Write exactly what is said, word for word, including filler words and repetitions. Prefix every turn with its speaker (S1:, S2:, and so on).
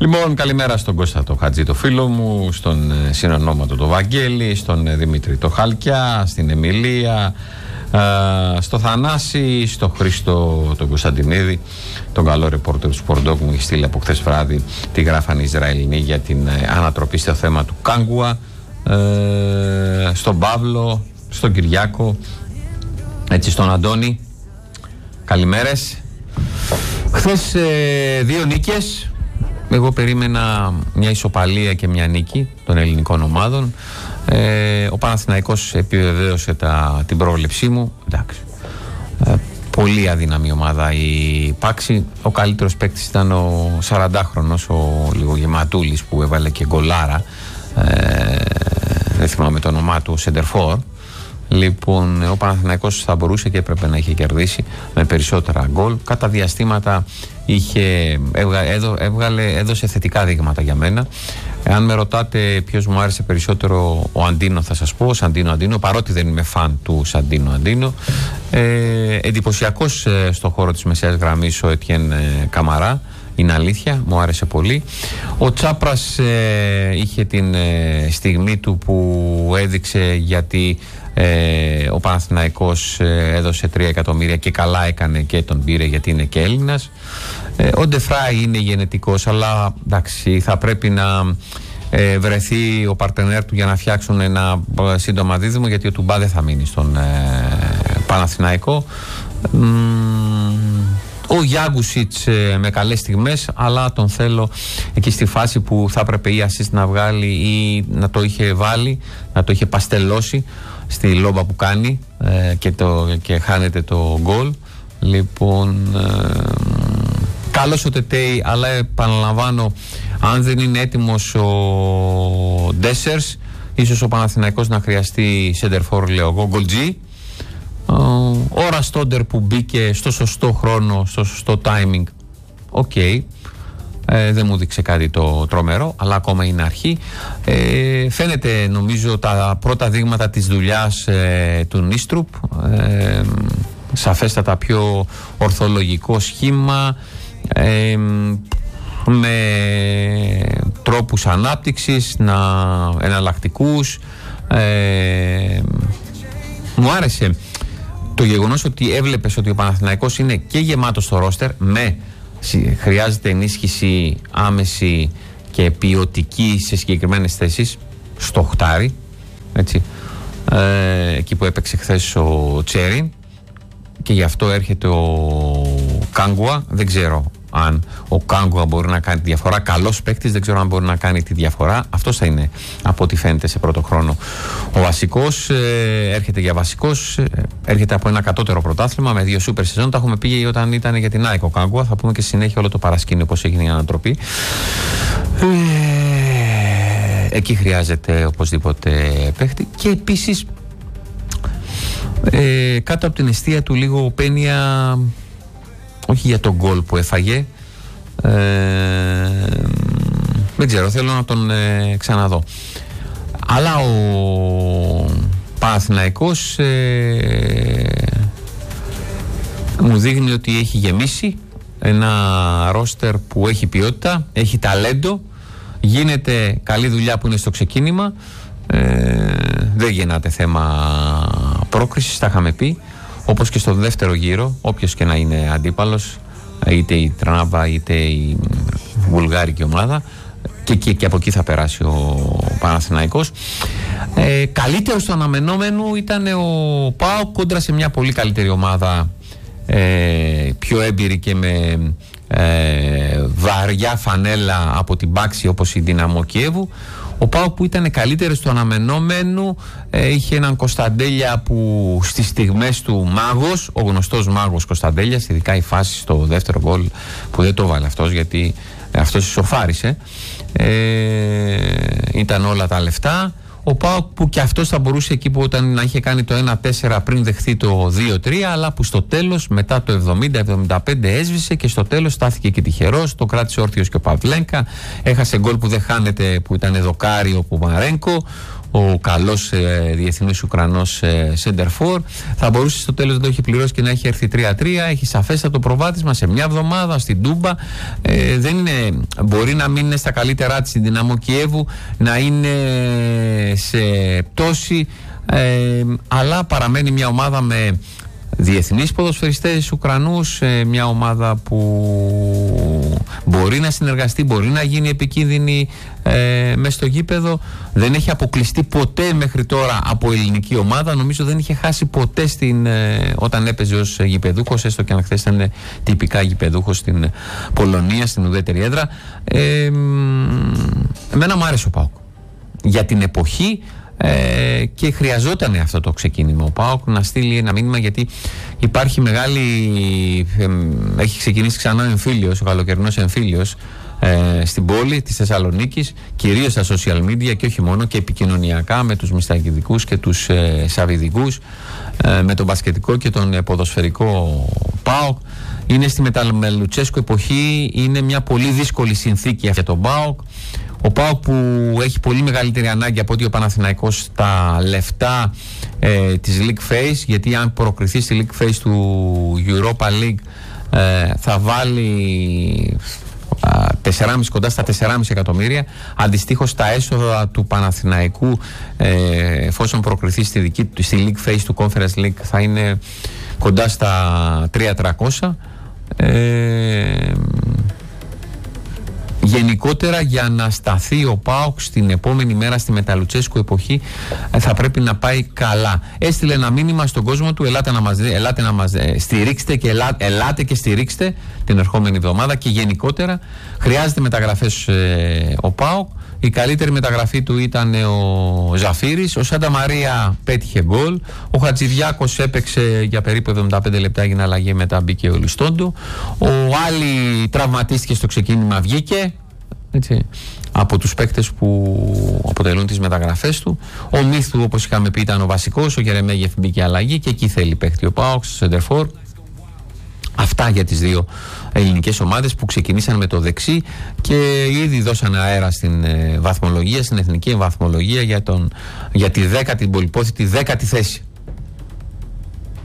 S1: Λοιπόν, καλημέρα στον Κώστα το Χατζή, το φίλο μου, στον συνονόματο το Βαγγέλη, στον Δημήτρη το Χαλκιά, στην Εμιλία, στο Θανάση, στο Χρήστο τον Κωνσταντινίδη, τον καλό ρεπόρτερ του Σπορντόκ μου έχει στείλει από χθες βράδυ τη γράφανε Ισραηλινοί για την ανατροπή στο θέμα του Κάγκουα, στον Παύλο, στον Κυριάκο, έτσι στον Αντώνη. Καλημέρες. Χθες ε, δύο νίκες. Εγώ περίμενα μια ισοπαλία και μια νίκη των ελληνικών ομάδων. Ε, ο Παναθηναϊκός επιβεβαίωσε τα, την πρόβλεψή μου. Εντάξει. Ε, πολύ αδύναμη ομάδα η Πάξη. Ο καλύτερος παίκτης ήταν ο σαραντάχρονος, ο λιγογεματούλης που έβαλε και γκολάρα. Ε, δεν θυμάμαι το όνομά του, Σεντερφόρ. Λοιπόν, ο Παναθηναϊκός θα μπορούσε και έπρεπε να είχε κερδίσει με περισσότερα γκολ. Κατά διαστήματα είχε, έβγαλε, έβγαλε, έδωσε θετικά δείγματα για μένα. Αν με ρωτάτε ποιος μου άρεσε περισσότερο, ο Αντίνο θα σας πω, ο Σαντίνο Αντίνο, παρότι δεν είμαι φαν του Σαντίνο Αντίνο. Ε, εντυπωσιακός ε, στον χώρο της μεσαίας γραμμής ο Ετιέν ε, Καμαρά. Είναι αλήθεια, μου άρεσε πολύ. Ο Τσάπρας ε, είχε την ε, στιγμή του που έδειξε γιατί ε, ο Παναθηναϊκός ε, έδωσε τρία εκατομμύρια και καλά έκανε και τον πήρε γιατί είναι και Έλληνας. Ε, ο Ντεφράι είναι γενετικός, αλλά εντάξει, θα πρέπει να ε, βρεθεί ο παρτενέρ του για να φτιάξουν ένα ε, σύντομα δίδυμο, γιατί ο Τουμπά δεν θα μείνει στον ε, Παναθηναϊκό. Ο Γιάγκουσιτς ε, με καλές στιγμές, αλλά τον θέλω εκεί στη φάση που θα έπρεπε ή assist να βγάλει ή να το είχε βάλει, να το είχε παστελώσει στη λόμπα που κάνει ε, και, το, και χάνεται το γκολ. Λοιπόν, ε, καλός ο Τετέι, αλλά επαναλαμβάνω, αν δεν είναι έτοιμος ο Ντέσσερς, ίσως ο Παναθηναϊκός να χρειαστεί σεντερφόρ, λέω εγώ, γκολτζή. Ο Ραστόντερ που μπήκε στο σωστό χρόνο, στο σωστό timing, οκ, okay. ε, δεν μου δείξε κάτι το τρομερό, αλλά ακόμα είναι αρχή. ε, φαίνεται νομίζω τα πρώτα δείγματα της δουλειάς ε, του Νίστρουπ, ε, σαφέστατα πιο ορθολογικό σχήμα, ε, με τρόπους ανάπτυξης να, εναλλακτικούς. ε, μου άρεσε το γεγονός ότι έβλεπες ότι ο Παναθηναϊκός είναι και γεμάτος στο ρόστερ, με χρειάζεται ενίσχυση άμεση και ποιοτική σε συγκεκριμένες θέσεις, στο χτάρι, έτσι, ε, εκεί που έπαιξε χθες ο Τσέριν, και γι' αυτό έρχεται ο Κάγκουα. Δεν ξέρω αν ο Κάγκουα μπορεί να κάνει τη διαφορά. Καλός παίκτης, δεν ξέρω αν μπορεί να κάνει τη διαφορά. Αυτός θα είναι, από ό,τι φαίνεται, σε πρώτο χρόνο ο βασικός. Ε, έρχεται για βασικός, ε, έρχεται από ένα κατώτερο πρωτάθλημα με δύο σούπερ σεζόν. Τα έχουμε πει όταν ήταν για την ΑΕΚ ο Κάγκουα. Θα πούμε και στη συνέχεια όλο το παρασκήνιο πώς έγινε η ανατροπή. Ε, εκεί χρειάζεται οπωσδήποτε παίκτη. Και επίσης, ε, κάτω από την αιστεία του λίγο Πένια, όχι για τον γκολ που έφαγε, ε, δεν ξέρω, θέλω να τον ε, ξαναδώ. Αλλά ο Παναθηναϊκός ε, μου δείχνει ότι έχει γεμίσει ένα ρόστερ που έχει ποιότητα, έχει ταλέντο, γίνεται καλή δουλειά που είναι στο ξεκίνημα. ε, δεν γεννάται θέμα πρόκρισης, τα είχαμε πει. Όπως και στο δεύτερο γύρο, όποιος και να είναι αντίπαλος, είτε η Τράβα είτε η βουλγάρικη ομάδα, και, και, και από εκεί θα περάσει ο Παναθηναϊκός. Ε, καλύτερος του αναμενόμενου ήταν ο ΠΑΟΚ κόντρα σε μια πολύ καλύτερη ομάδα, ε, πιο έμπειρη και με ε, βαριά φανέλα από την Πάξη, όπως η Δυναμό Κιέβου. Ο ΠΑΟΚ που ήταν καλύτερος του αναμενόμενου, ε, είχε έναν Κωνσταντέλια που στις στιγμές του μάγος, ο γνωστός μάγος Κωνσταντέλιας, ειδικά η φάση στο δεύτερο γκολ που δεν το βάλε αυτός, γιατί αυτός ισοφάρισε, ε, ήταν όλα τα λεφτά. Ο ΠΑΟΚ που και αυτός θα μπορούσε εκεί που όταν να είχε κάνει το ένα τέσσερα πριν δεχθεί το δύο τρία, αλλά που στο τέλος, μετά το εβδομήντα εβδομήντα πέντε, έσβησε και στο τέλος στάθηκε και τυχερός, το κράτησε όρθιος και ο Παυλένκα, έχασε γκολ που δεν χάνεται, που ήταν δοκάρι ο Πουμαρένκο. ο καλός ε, διεθνής Ουκρανός ε, Σεντερφόρ. Θα μπορούσε στο τέλος να το έχει πληρώσει και να έχει έρθει τρία τρία. Έχει σαφέστατο προβάδισμα σε μια εβδομάδα στην Τούμπα. Ε, δεν είναι, μπορεί να μην είναι στα καλύτερά της στην Δυναμό Κιέβου, να είναι σε πτώση, ε, αλλά παραμένει μια ομάδα με διεθνείς ποδοσφαιριστές Ουκρανούς, ε, μια ομάδα που μπορεί να συνεργαστεί, μπορεί να γίνει επικίνδυνη ε, μες στο γήπεδο. Δεν έχει αποκλειστεί ποτέ μέχρι τώρα από ελληνική ομάδα. Νομίζω δεν είχε χάσει ποτέ στην, ε, όταν έπαιζε ως γηπεδούχος, έστω και αν χθες ήταν τυπικά γηπεδούχος στην Πολωνία, στην ουδέτερη έδρα. Ε, εμένα μου άρεσε ο ΠΑΟΚ για την εποχή. Ε, και χρειαζόταν αυτό το ξεκίνημα ο ΠΑΟΚ να στείλει ένα μήνυμα, γιατί υπάρχει μεγάλη ε, έχει ξεκινήσει ξανά ο εμφύλιος, ο καλοκαιρινός εμφύλιος ε, στην πόλη της Θεσσαλονίκης, κυρίως στα social media και όχι μόνο, και επικοινωνιακά με τους μιστακηδικούς και τους ε, σαβιδικούς, ε, με τον μπασκετικό και τον ε, ποδοσφαιρικό ΠΑΟΚ. Είναι στη μεταλουτσέσκο εποχή, είναι μια πολύ δύσκολη συνθήκη για τον ΠΑΟΚ. Ο ΠΑΟΚ που έχει πολύ μεγαλύτερη ανάγκη από ότι ο Παναθηναϊκός στα λεφτά ε, της League Phase, γιατί αν προκριθεί στη League Phase του Europa League ε, θα βάλει τέσσερα κόμμα πέντε κοντά στα τέσσερα κόμμα πέντε εκατομμύρια. Αντιστοίχως τα έσοδα του Παναθηναϊκού ε, εφόσον προκριθεί στη, δική, στη League Phase του Conference League θα είναι κοντά στα τρία χιλιάδες τριακόσια. Ε, Γενικότερα, για να σταθεί ο ΠΑΟΚ στην επόμενη μέρα στη μεταλουτσέσκου εποχή, θα πρέπει να πάει καλά. Έστειλε ένα μήνυμα στον κόσμο του: ελάτε να μας, ελάτε να μας στηρίξετε και ελά, ελάτε και στηρίξτε την ερχόμενη εβδομάδα. Και γενικότερα χρειάζεται μεταγραφές ε, ο ΠΑΟΚ. Η καλύτερη μεταγραφή του ήταν ο Ζαφύρης. Ο Σάντα Μαρία πέτυχε γκολ. Ο Χατζηδιάκος έπαιξε για περίπου εβδομήντα πέντε λεπτά, έγινε αλλαγή, μετά μπήκε ο Λιστόντου. Ο Άλλη τραυματίστηκε στο ξεκίνημα, βγήκε. Έτσι, από τους παίκτες που αποτελούν τις μεταγραφές του. Ο Μίθου, όπως είχαμε πει, ήταν ο βασικός. Ο Γερεμέγεφ μπήκε αλλαγή και εκεί θέλει παίκτη ο ΠΑΟΚ στο Σεντερφόρ. Αυτά για τις δύο ελληνικές ομάδες που ξεκινήσαν με το δεξί και ήδη δώσαν αέρα στην ε, βαθμολογία, στην εθνική βαθμολογία για, τον, για τη δέκατη, την πολυπόθητη δέκατη θέση.